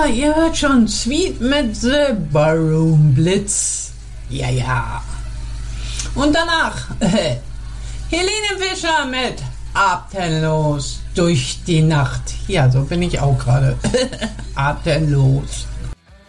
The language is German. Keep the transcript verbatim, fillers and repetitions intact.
Ihr hört schon Sweet mit The Ballroom Blitz. Ja, ja. Und danach äh, Helene Fischer mit Atemlos durch die Nacht. Ja, so bin ich auch gerade. Atemlos.